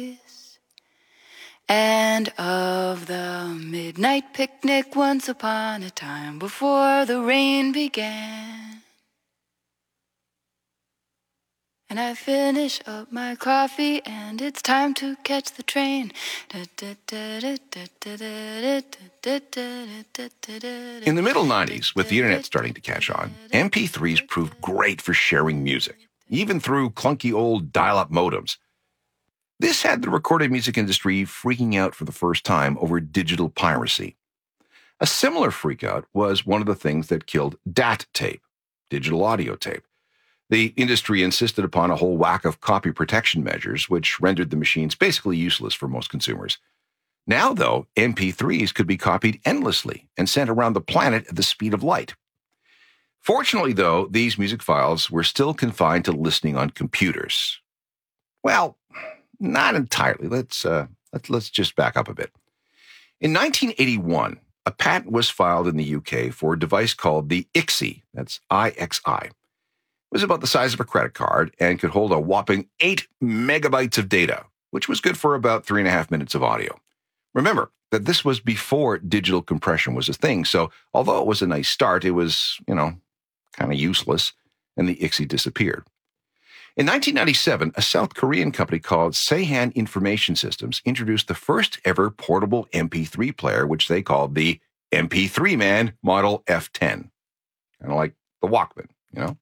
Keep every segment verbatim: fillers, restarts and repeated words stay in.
And of the midnight picnic once upon a time before the rain began. And I finish up my coffee and it's time to catch the train. In the middle nineties, with the internet starting to catch on, M P threes proved great for sharing music, even through clunky old dial-up modems. This had the recorded music industry freaking out for the first time over digital piracy. A similar freakout was one of the things that killed D A T tape, digital audio tape. The industry insisted upon a whole whack of copy protection measures, which rendered the machines basically useless for most consumers. Now, though, M P threes could be copied endlessly and sent around the planet at the speed of light. Fortunately, though, these music files were still confined to listening on computers. Well, not entirely. Let's, uh, let's, let's just back up a bit. In nineteen eighty-one, a patent was filed in the U K for a device called the I X I, that's I X I. It was about the size of a credit card and could hold a whopping eight megabytes of data, which was good for about three and a half minutes of audio. Remember that this was before digital compression was a thing, so although it was a nice start, it was, you know, kind of useless, and the I X I disappeared. In nineteen ninety-seven, a South Korean company called Seihan Information Systems introduced the first ever portable M P three player, which they called the M P three Man Model F ten. Kind of like the Walkman, you know?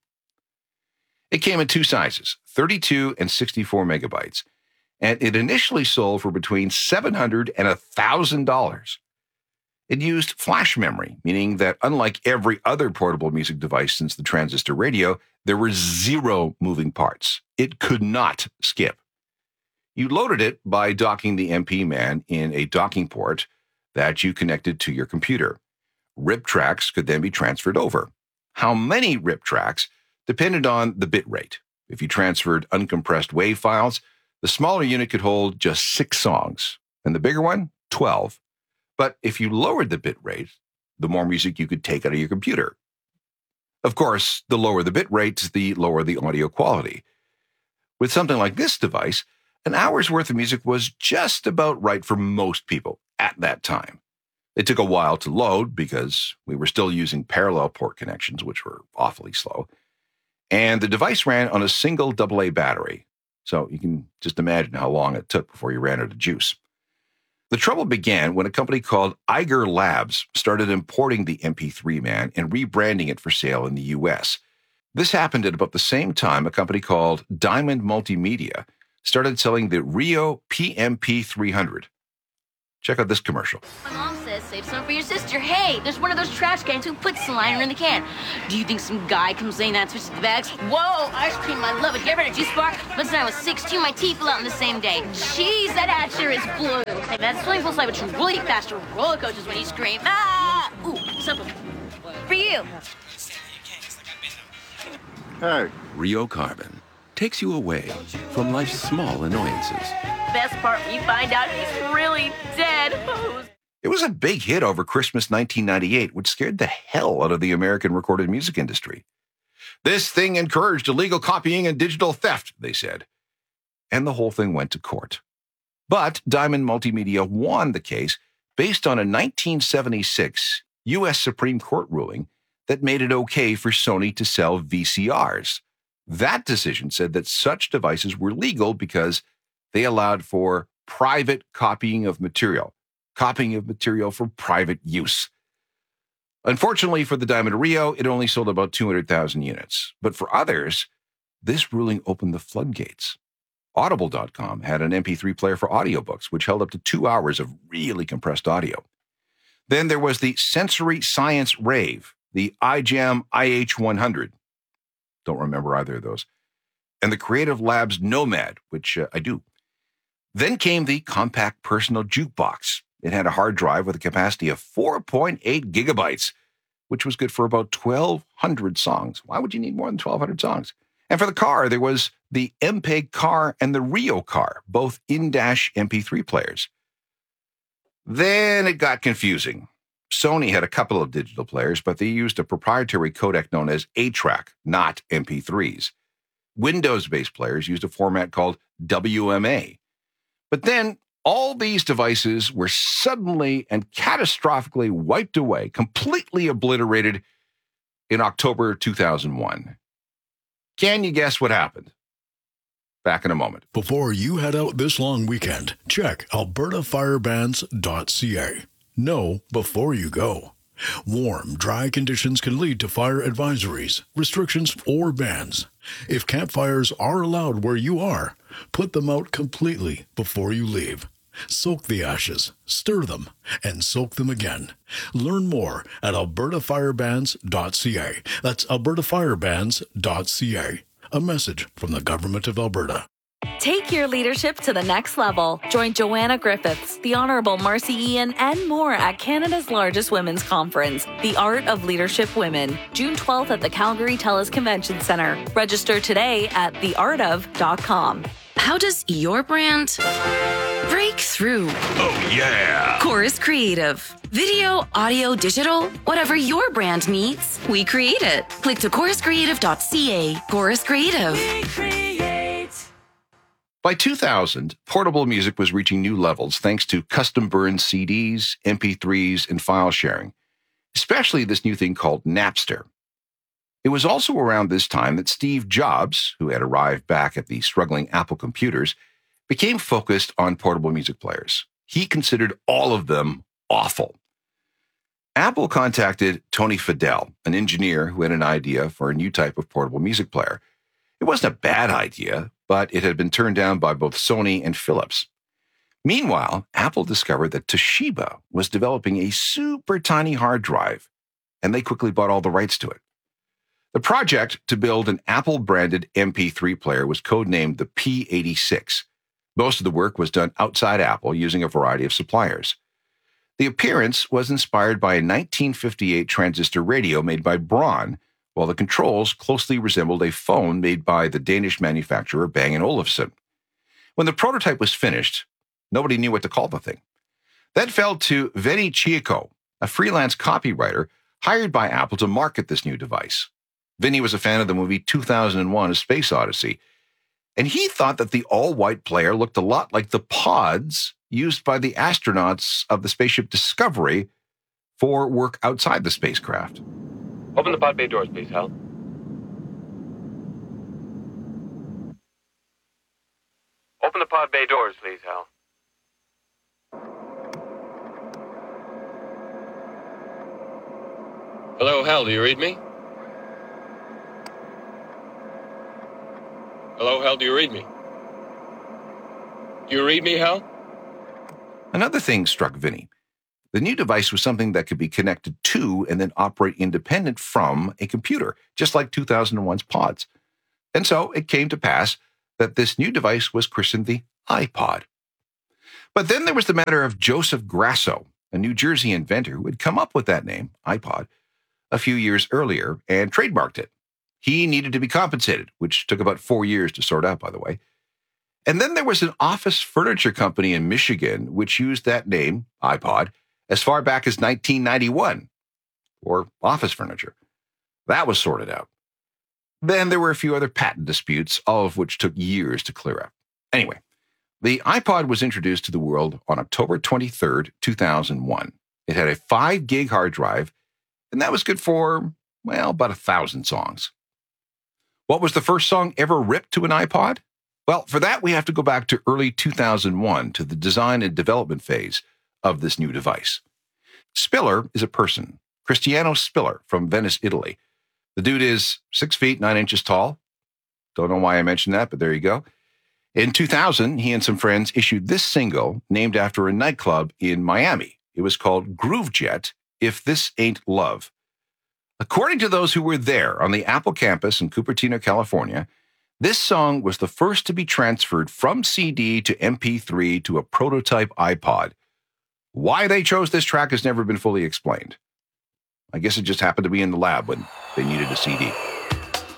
It came in two sizes, thirty-two and sixty-four megabytes, and it initially sold for between seven hundred dollars and one thousand dollars. It used flash memory, meaning that unlike every other portable music device since the transistor radio, there were zero moving parts. It could not skip. You loaded it by docking the M P Man in a docking port that you connected to your computer. R I P tracks could then be transferred over. How many R I P tracks depended on the bit rate. If you transferred uncompressed WAV files, the smaller unit could hold just six songs, and the bigger one, twelve. But if you lowered the bit rate, the more music you could take out of your computer. Of course, the lower the bit rates, the lower the audio quality. With something like this device, an hour's worth of music was just about right for most people at that time. It took a while to load because we were still using parallel port connections, which were awfully slow. And the device ran on a single double A battery. So you can just imagine how long it took before you ran out of juice. The trouble began when a company called Eiger Labs started importing the M P three Man and rebranding it for sale in the U S. This happened at about the same time a company called Diamond Multimedia started selling the Rio P M P three hundred. Check out this commercial. My mom says save some for your sister. Hey, there's one of those trash cans who puts the liner in the can. Do you think some guy comes in and switches the bags? Whoa, ice cream, I love it. You ever had a juice bar? But since I was sixteen, my teeth fell out on the same day. Jeez, that hat sure is blue. Hey, that swimming pool slide with really faster roller coasters when you scream. Ah! Ooh, something for you. Hey. Rio Carbon takes you away from life's small annoyances. Best part when you find out he's really dead. It was a big hit over Christmas nineteen ninety-eight, which scared the hell out of the American recorded music industry. This thing encouraged illegal copying and digital theft, they said. And the whole thing went to court. But Diamond Multimedia won the case based on a nineteen seventy-six U S Supreme Court ruling that made it okay for Sony to sell V C Rs. That decision said that such devices were legal because they allowed for private copying of material, copying of material for private use. Unfortunately for the Diamond Rio, it only sold about two hundred thousand units. But for others, this ruling opened the floodgates. Audible dot com had an M P three player for audiobooks, which held up to two hours of really compressed audio. Then there was the Sensory Science Rave, the iJam I H one hundred. Don't remember either of those. And the Creative Labs Nomad, which uh, I do. Then came the Compact Personal Jukebox. It had a hard drive with a capacity of four point eight gigabytes, which was good for about twelve hundred songs. Why would you need more than twelve hundred songs? And for the car, there was the M P E G Car and the Rio Car, both in-dash M P three players. Then it got confusing. Sony had a couple of digital players, but they used a proprietary codec known as A track, not M P threes. Windows-based players used a format called W M A. But then all these devices were suddenly and catastrophically wiped away, completely obliterated in October two thousand one. Can you guess what happened? Back in a moment. Before you head out this long weekend, check alberta fire bans dot c a. Know before you go. Warm, dry conditions can lead to fire advisories, restrictions, or bans. If campfires are allowed where you are, put them out completely before you leave. Soak the ashes, stir them, and soak them again. Learn more at alberta fire bans dot c a. That's alberta fire bans dot c a. A message from the Government of Alberta. Take your leadership to the next level. Join Joanna Griffiths, the Honourable Marcy Ian, and more at Canada's largest women's conference, The Art of Leadership Women, June twelfth at the Calgary TELUS Convention Centre. Register today at the art of dot com. How does your brand break through? Oh, yeah! Chorus Creative. Video, audio, digital, whatever your brand needs, we create it. Click to chorus creative dot c a. Chorus Creative. We create. By two thousand, portable music was reaching new levels thanks to custom-burned C Ds, M P threes, and file sharing, especially this new thing called Napster. It was also around this time that Steve Jobs, who had arrived back at the struggling Apple computers, became focused on portable music players. He considered all of them awful. Apple contacted Tony Fadell, an engineer who had an idea for a new type of portable music player. It wasn't a bad idea, but it had been turned down by both Sony and Philips. Meanwhile, Apple discovered that Toshiba was developing a super tiny hard drive, and they quickly bought all the rights to it. The project to build an Apple-branded M P three player was codenamed the P eighty-six. Most of the work was done outside Apple using a variety of suppliers. The appearance was inspired by a nineteen fifty-eight transistor radio made by Braun, while the controls closely resembled a phone made by the Danish manufacturer Bang and Olufsen. When the prototype was finished, nobody knew what to call the thing. That fell to Vinny Chieco, a freelance copywriter hired by Apple to market this new device. Vinny was a fan of the movie two thousand one: A Space Odyssey, and he thought that the all-white player looked a lot like the pods used by the astronauts of the spaceship Discovery for work outside the spacecraft. Open the pod bay doors, please, Hal. Open the pod bay doors, please, Hal. Hello, Hal, do you read me? Hello, Hal, do you read me? Do you read me, Hal? Another thing struck Vinny. The new device was something that could be connected to and then operate independent from a computer, just like two thousand one's pods. And so it came to pass that this new device was christened the iPod. But then there was the matter of Joseph Grasso, a New Jersey inventor who had come up with that name, iPod, a few years earlier and trademarked it. He needed to be compensated, which took about four years to sort out, by the way. And then there was an office furniture company in Michigan which used that name, iPod, as far back as nineteen ninety-one, or office furniture. That was sorted out. Then there were a few other patent disputes, all of which took years to clear up. Anyway, the iPod was introduced to the world on October twenty-third, two thousand one. It had a five gig hard drive, and that was good for, well, about a thousand songs. What was the first song ever ripped to an iPod? Well, for that, we have to go back to early two thousand one, to the design and development phase of this new device. Spiller is a person, Cristiano Spiller from Venice, Italy. The dude is six feet, nine inches tall. Don't know why I mentioned that, but there you go. In two thousand, he and some friends issued this single named after a nightclub in Miami. It was called Groove Jet, If This Ain't Love. According to those who were there on the Apple campus in Cupertino, California, this song was the first to be transferred from C D to M P three to a prototype iPod. Why they chose this track has never been fully explained. I guess it just happened to be in the lab when they needed a C D.